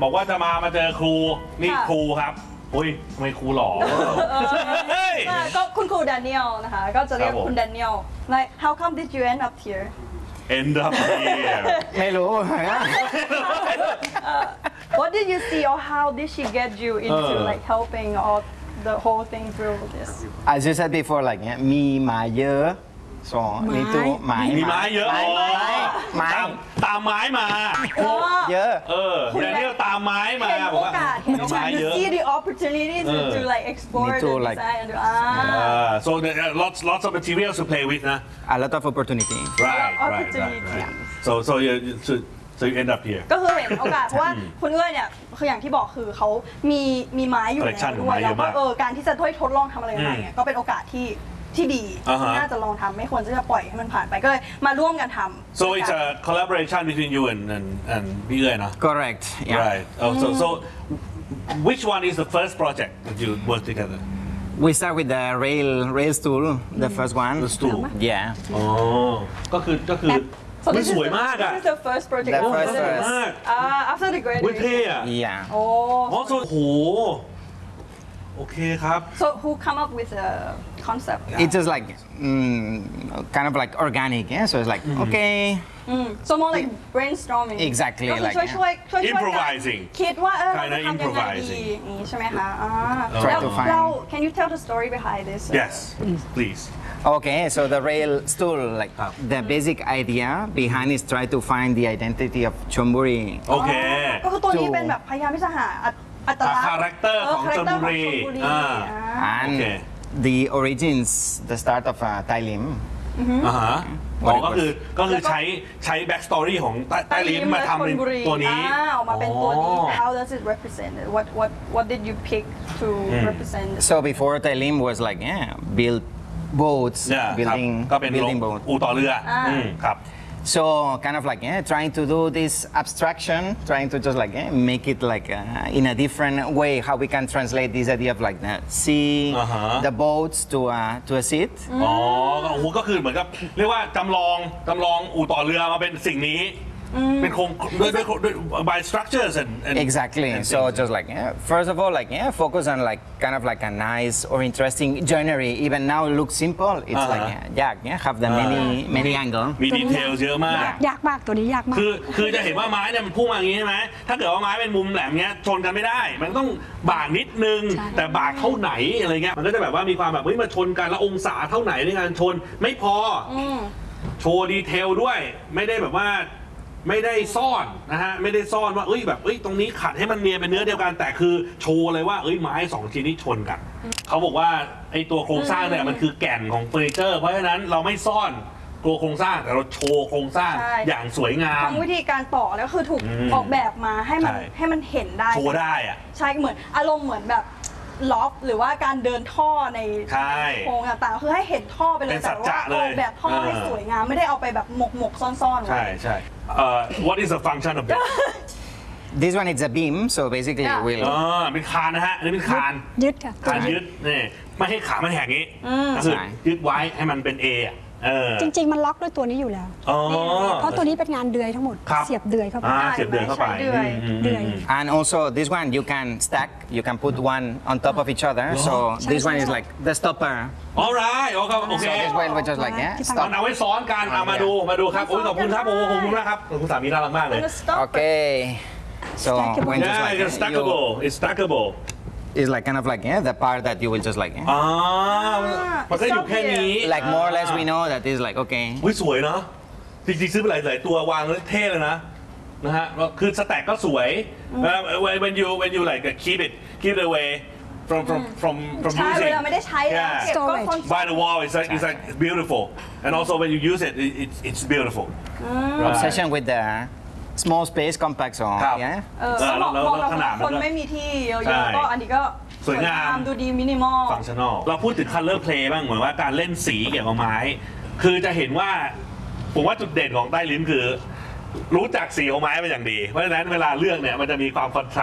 บอกว่าจะมาเจอครูนี่ครูครับอุ้ยทำไมครูหล่อก็คุณครูแดเนียลนะคะก็จะเรียกคุณแดเนียล like how come did you end up here end up here ไม่รู้ what did you see or how did she get you into like helping all the whole thing through this as you said before like เนี้ยมีไม้เยอะสองมีตัวไม้มีไม้เยอะไม้ตามไม้มาเยอะแดเนียลตามไม้มาเห็นโอกาสเห็นโอกาส you see the opportunity to like explore the design and so lots of materials to play with นะ a lot of opportunity right so you end up here ก็คือเห็นโอกาสเพราะว่าคุณเอื้อยเนี่ยคืออย่างที่บอกคือเขามีไม้อยู่ในนั้นด้วยแล้วก็การที่จะทดลองทำอะไรใหม่ก็เป็นโอกาสที่ดีน่าจะลองทำไม่ควรจะปล่อยให้มันผ่านไปก็เลยมาร่วมกันทำ so it's a collaboration between you and พี่เอื้อยนะ correct right so which one is the first project that you work together we start with the rail stool the first one the stool yeah ก็คือมันสวยมากอะ This is the first project สวยมาก after the graduation เท่อะ yeah โอ้โหโอเคครับ so who come up with the concept it's just like kind of like organic yeah so it's like okay so more like brainstorming exactly ก็คือช่วย improvising คิดว่าเราจะทำยังไงดีนี้ใช่ไหมคะเรา can you tell the story behind this yes please Okay, so the rail stool, like the basic idea behind is try to find the identity of Chonburi. Okay. ก็คือตัวนี้เป็นแบบพยายามที่จะหาอัตลักษณ์คาแรคเตอร์ของชลบุรี and the origins, the start of Thai Lim. ก็คือใช้ back story ของใต้ลิ้มมาทำเป็นตัวนี้ออกมาเป็นตัวนี้ How does it represent what did you pick to represent So before Thai Lim was like build boats, building boats. อู่ต่อเรือครับ So kind of like trying to do this abstraction, trying to just like make it like in a different way how we can translate this idea of like sea, the boats to a seat. ก็คือเหมือนกับเรียกว่าจำลองอู่ต่อเรือมาเป็นสิ่งนี้เป็นโครงด้วย by structures and exactly so just like first of all like focus on like kind of like a nice or interesting joinery even now it looks simple it's like have the many angle มีดีเทลเยอะมากยากมากตัวนี้ยากมากคือจะเห็นว่าไม้เนี่ยมันพุ่งมาอย่างนี้ใช่ไหมถ้าเกิดว่าไม้เป็นมุมแหลมเงี้ยชนกันไม่ได้มันต้องบากนิดนึงแต่บากเท่าไหนอะไรเงี้ยมันก็จะแบบว่ามีความแบบมาชนกันแล้วองศาเท่าไหนในการชนไม่พอโชว์ดีเทลด้วยไม่ได้แบบว่าไม่ได้ซ่อนนะฮะไม่ได้ซ่อนว่าแบบตรงนี้ขัดให้มันเนียนเป็นเนื้อเดียวกันแต่คือโชว์เลยว่าไม้2ชิ้นนี้ชนกันเขาบอกว่าไอ้ตัวโครงสร้างเนี่ยมันคือแก่นของเฟอร์นิเจอร์เพราะฉะนั้นเราไม่ซ่อนตัวโครงสร้างแต่เราโชว์โครงสร้างอย่างสวยงามทั้งวิธีการต่อแล้วคือถูกออกแบบมาให้มันเห็นได้โชว์ได้อะใช่เหมือนอารมณ์เหมือนแบบล็อกหรือว่าการเดินท่อในโครงต่างๆคือให้เห็นท่อไปเลยแต่ว่าออกแบบท่อให้สวยงามไม่ได้เอาไปแบบหมกซ่อนๆไว้ใช่ what is the function of this this one is a beam so basically we'll เป็นคานนะฮะอันนี้เป็นคานยึดค่ะคานยึดนี่ไม่ให้ขามันแหกงี้คือยึดไว้ให้มันเป็น A จริงๆมันล็อกด้วยตัวนี้อยู่แล้วเพราะตัวนี้เป็นงานเดือยทั้งหมดเสียบเดือยเข้าไปเสียบเดือยเข้าไปเดือย and also this one you can stack you can put one on top of each other so this one is like the stopper alright โอเค so this way we just like มันเอาไว้ซ้อนกันมาดูครับขอบคุณครับขอบคุณนะครับคุณสามีน่ารักมากเลย okay so when just like it's stackable it's like kind of like the part that you will just like มันก็อยู่แค่นี้ like more or less we know that is like okay สวยเนาะจริงๆซื้อไปหลายตัววางแล้วเท่เลยนะฮะคือสแต็กก็สวย when you like keep it away from using เวลาไม่ได้ใช้เก็บก็ by the wall it's like beautiful and also when you use it it's beautiful obsession with the small space compact เหมาะกับคนไม่มีที่เยอะๆก็อันนี้ก็สวยงามดูดีมินิมอลฟังชั่นอลเราพูดถึง color play บ้างเหมือนว่าการเล่นสีเกี่ยวกับไม้คือจะเห็นว่าผมว่าจุดเด่นของใต้ลิ้มคือรู้จักสีของไม้เป็นอย่างดีเพราะฉะนั้นเวลาเลือกเนี่ยมันจะมีความคอนทรา